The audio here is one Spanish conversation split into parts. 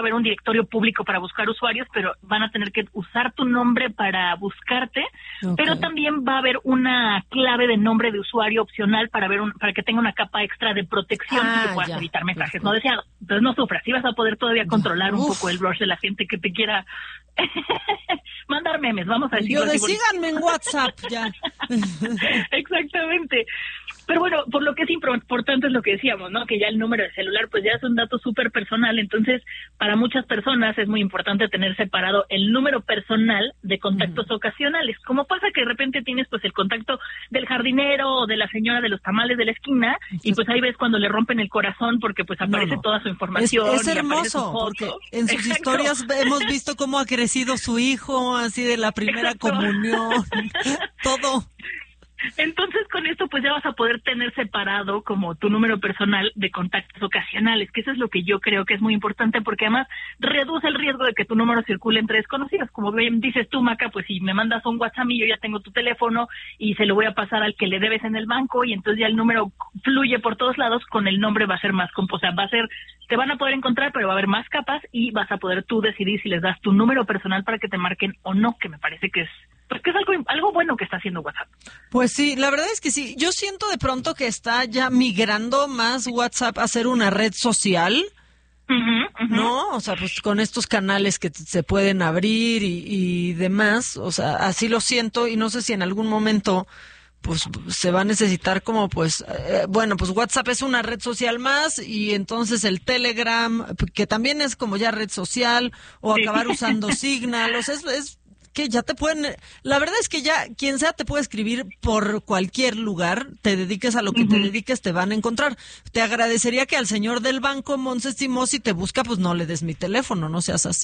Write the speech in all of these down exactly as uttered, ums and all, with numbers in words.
haber un directorio público para buscar usuarios, pero van a tener que usar tu nombre para buscarte, okay. Pero también va a haber una clave de nombre de usuario opcional para ver un, para que tenga una capa extra de protección ah, y que puedas ya. evitar mensajes Perfecto. no deseados. Entonces no sufras, sí vas a poder todavía controlar ya. un Uf. poco el rush de la gente que te quiera mandar memes, vamos a decirlo. Yo de síganme en WhatsApp ya. Exactamente. Pero bueno, por lo que es importante es lo que decíamos, ¿no? Que ya el número de celular pues ya es un dato súper personal, entonces para muchas personas es muy importante tener separado el número personal de contactos uh-huh. ocasionales. Como pasa que de repente tienes pues el contacto del jardinero o de la señora de los tamales de la esquina entonces, y pues ahí ves cuando le rompen el corazón porque pues aparece no, no. toda su información. Es, es hermoso, porque en sus Exacto. historias hemos visto cómo ha crecido su hijo, así de la primera Exacto. comunión, todo. Entonces con esto pues ya vas a poder tener separado como tu número personal de contactos ocasionales, que eso es lo que yo creo que es muy importante porque además reduce el riesgo de que tu número circule entre desconocidos. Como bien dices tú, Maca, pues si me mandas un WhatsApp y yo ya tengo tu teléfono y se lo voy a pasar al que le debes en el banco y entonces ya el número fluye por todos lados, con el nombre va a ser más, o sea, va a ser, te van a poder encontrar, pero va a haber más capas y vas a poder tú decidir si les das tu número personal para que te marquen o no, que me parece que es pues que es algo, algo bueno que está haciendo WhatsApp. Pues sí, la verdad es que sí. Yo siento de pronto que está ya migrando más WhatsApp a ser una red social, uh-huh, uh-huh. ¿no? O sea, pues con estos canales que se pueden abrir y, y demás, o sea, así lo siento y no sé si en algún momento pues se va a necesitar como pues, eh, bueno, pues WhatsApp es una red social más y entonces el Telegram, que también es como ya red social, o sí. acabar usando Signal, o sea, es... es que ya te pueden, la verdad es que ya quien sea te puede escribir por cualquier lugar, te dediques a lo que uh-huh. te dediques, te van a encontrar. Te agradecería que al señor del banco Monses Simó, si te busca, pues no le des mi teléfono, no seas así.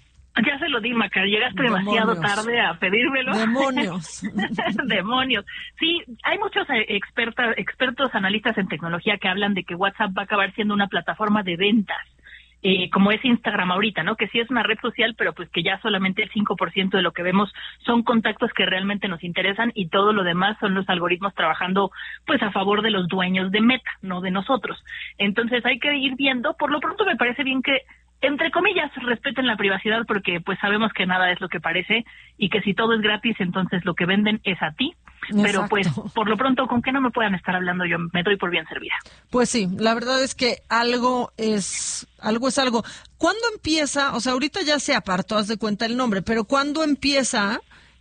Ya se lo di, Maca, llegaste Demonios. demasiado tarde a pedírmelo. Demonios. Demonios. Sí, hay muchos expertas, expertos analistas en tecnología que hablan de que WhatsApp va a acabar siendo una plataforma de ventas. Eh, como es Instagram ahorita, ¿no? Que sí es una red social, pero pues que ya solamente el cinco por ciento de lo que vemos son contactos que realmente nos interesan y todo lo demás son los algoritmos trabajando pues a favor de los dueños de Meta, no de nosotros. Entonces hay que ir viendo. Por lo pronto me parece bien que, entre comillas, respeten la privacidad porque pues sabemos que nada es lo que parece y que si todo es gratis, entonces lo que venden es a ti. Pero Exacto. pues por lo pronto, con que no me puedan estar hablando, yo me doy por bien servida. Pues sí, la verdad es que algo es algo es algo. ¿Cuándo empieza? O sea, ahorita ya se apartó, haz de cuenta el nombre, pero ¿cuándo empieza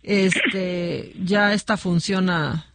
este ya esta función a...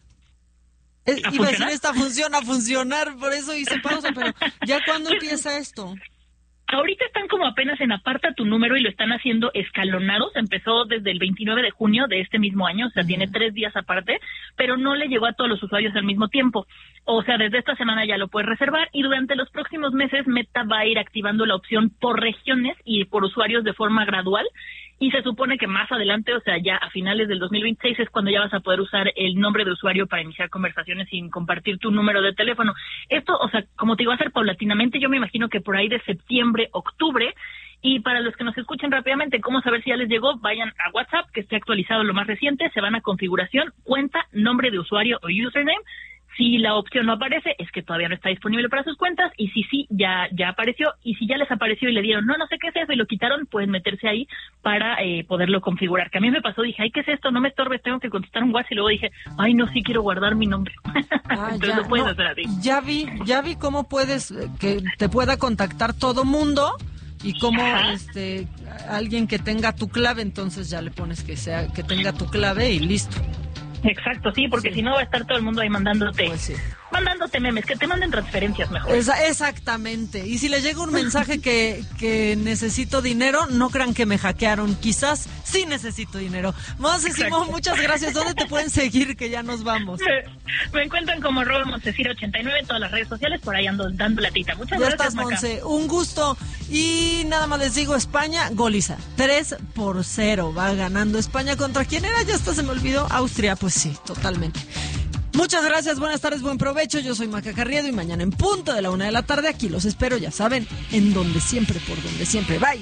Eh, iba a decir esta función a funcionar, por eso hice pausa, pero ¿ya cuándo empieza esto? Ahorita están como apenas en aparta tu número y lo están haciendo escalonados. Empezó desde el veintinueve de junio de este mismo año, o sea, uh-huh. tiene tres días aparte, pero no le llegó a todos los usuarios al mismo tiempo. O sea, desde esta semana ya lo puedes reservar y durante los próximos meses Meta va a ir activando la opción por regiones y por usuarios de forma gradual. Y se supone que más adelante, o sea, ya a finales del dos mil veintiséis es cuando ya vas a poder usar el nombre de usuario para iniciar conversaciones sin compartir tu número de teléfono. Esto, o sea, como te iba a hacer paulatinamente, yo me imagino que por ahí de septiembre, octubre. Y para los que nos escuchen rápidamente, ¿cómo saber si ya les llegó? Vayan a WhatsApp, que esté actualizado lo más reciente, se van a configuración, cuenta, nombre de usuario o username. Si la opción no aparece, es que todavía no está disponible para sus cuentas, y si sí, ya ya apareció, y si ya les apareció y le dieron, no, no sé qué es eso, y lo quitaron, pueden meterse ahí para eh, poderlo configurar. Que a mí me pasó, dije, ay, ¿qué es esto? No me estorbes, tengo que contestar un WhatsApp, y luego dije, ay, no, sí quiero guardar mi nombre. Ah, Entonces ya, lo puedes no, hacer así. Ya vi, ya vi cómo puedes, que te pueda contactar todo mundo, y cómo Ajá. este alguien que tenga tu clave, entonces ya le pones que sea que tenga tu clave y listo. Exacto, sí, porque sí. si no va a estar todo el mundo ahí mandándote, pues sí. mandándote memes, que te manden transferencias mejor. Esa, exactamente, y si le llega un mensaje que, que necesito dinero, no crean que me hackearon, quizás sí necesito dinero. Monse Simón, muchas gracias. ¿Dónde te pueden seguir, que ya nos vamos? Me, me encuentran como arroba Monsecir ochenta y nueve en todas las redes sociales, por ahí ando dando latita. Muchas ya gracias, estás, Monse, un gusto. Y nada más les digo, España goliza, tres por cero, va ganando España. ¿Contra quién era? Ya hasta se me olvidó. Austria, pues sí, totalmente. Muchas gracias, buenas tardes, buen provecho. Yo soy Maca Carriedo y mañana en punto de la una de la tarde aquí los espero, ya saben, en donde siempre, por donde siempre. Bye.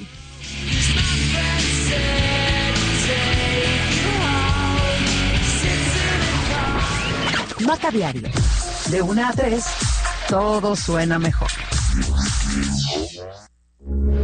Maca Diario, de una a tres, todo suena mejor.